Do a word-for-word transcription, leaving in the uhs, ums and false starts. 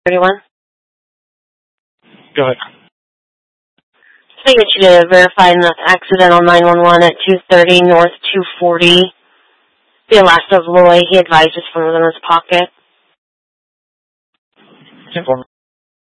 thirty-one. Go ahead. I get you to verify an accidental nine one one at two thirty North two forty. The last of Loy, he advised us from within his pocket. Inform